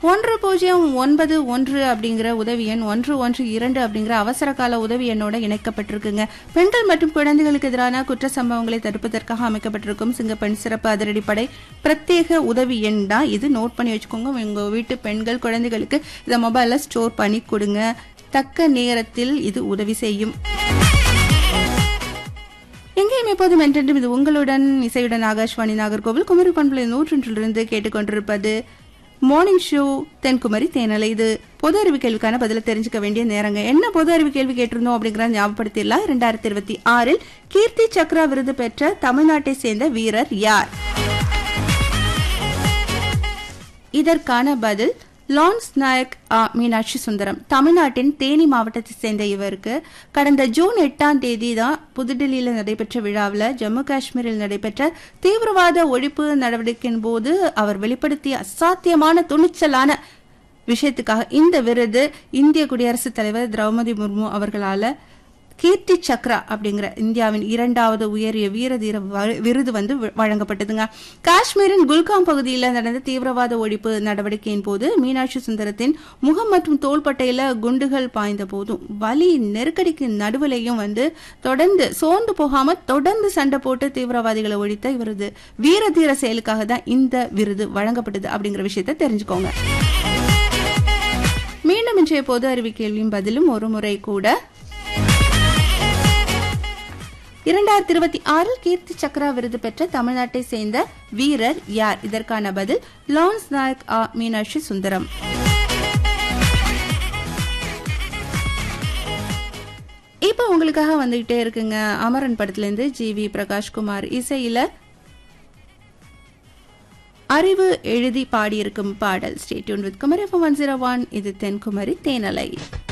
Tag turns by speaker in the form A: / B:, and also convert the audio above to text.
A: 1091 அப்படிங்கிற உதவி எண் 112 அப்படிங்கிற அவசர கால உதவி எண்ணோட இணைக்கப்பட்டிருக்குங்க. பெண்கள் மற்றும் குழந்தைகளுக்கு எதிரான குற்ற சம்பவங்களை தடுப்பதற்காக அமைக்கப்பட்டிருக்கும் சிங்கப்பெண் சிறப்பு அதிரடிப்படை பிரத்யேக உதவி எண் தான் இது. நோட் பண்ணி வச்சுக்கோங்க. உங்க வீட்டு பெண்கள் குழந்தைகளுக்கு இதை மொபைல்ல ஸ்டோர் பண்ணி கொடுங்க. தக்க நேரத்தில் இது உதவி செய்யும். எங்கேயும் எப்போதும் என்றென்றும் இது உங்களுடன் இசையுடன் ஆகாஷ்வாணி நாகர்கோவில் குமரி பண்பலை 101 கேட்டுக்கொண்டிருப்பது மார்னிங் ஷோ தென்குமரி தேனலை. இது பொது அறிவு கேள்விக்கான பதில தெரிஞ்சுக்க வேண்டிய நேரங்க. என்ன பொது அறிவு கேள்வி கேட்டிருந்தோம் அப்படிங்கிறத ஞாபகப்படுத்திடலாம். 2026 கீர்த்தி சக்ரா விருது பெற்ற தமிழ்நாட்டை சேர்ந்த வீரர் யார்? இதற்கான பதில் லான்ஸ் நாயக் மீனாட்சி சுந்தரம். தமிழ்நாட்டின் தேனி மாவட்டத்தை சேர்ந்த இவருக்கு கடந்த ஜூன் 8ஆம் தேதி தான் புதுடில்லியில் நடைபெற்ற விழாவில் ஜம்மு காஷ்மீரில் நடைபெற்ற தீவிரவாத ஒழிப்பு நடவடிக்கையின் போது அவர் வெளிப்படுத்திய அசாத்தியமான துணிச்சலான விஷயத்துக்காக இந்த விருது இந்திய குடியரசுத் தலைவர் திரௌபதி முர்மு அவர்களால கீர்த்தி சக்ரா அப்படிங்கிற இந்தியாவின் 2வது உயரிய வீரதீர விருது வந்து வழங்கப்பட்டதுங்க. காஷ்மீரின் குல்காம் பகுதியில் நடந்த தீவிரவாத ஒழிப்பு நடவடிக்கையின் போது மீனாட்சி சுந்தரத்தின் முகம் மற்றும் தோள்பட்டையில குண்டுகள் பாய்ந்த போதும் வலி நெருக்கடிக்கு நடுவிலையும் வந்து தொடர்ந்து சோர்ந்து போகாம தொடர்ந்து சண்டை போட்டு தீவிரவாதிகளை ஒழித்த இவரது வீரதீர செயலுக்காக தான் இந்த விருது வழங்கப்பட்டது அப்படிங்கிற விஷயத்தை தெரிஞ்சுக்கோங்க. மீண்டும் இன்றைய பொது அறிவு கேள்வியும் பதிலும் ஒரு முறை கூட 2026 கீர்த்தி சக்ரா விருது பெற்ற தமிழ்நாட்டை சேர்ந்த வீரர் யார்? இதற்கான பதில் லான்ஸ் நாயக் மீனாட்சி சுந்தரம். இப்ப உங்களுக்காக வந்துகிட்டே இருக்குங்க அமரன் படத்திலிருந்து ஜி.வி. பிரகாஷ்குமார் இசையில அறிவு எழுதி பாடியிருக்கும் பாடல். Stay tune with Kumari FM 101. இது தென்குமரி தேனலை.